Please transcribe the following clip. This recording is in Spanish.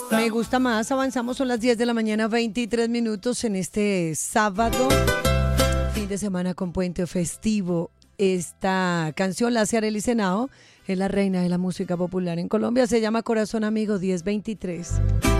Me gusta más. Avanzamos, son las 10 de la mañana, 23 minutos en este sábado, fin de semana con puente festivo. Esta canción la hace Arely Senao, es la reina de la música popular en Colombia, se llama Corazón Amigo 1023.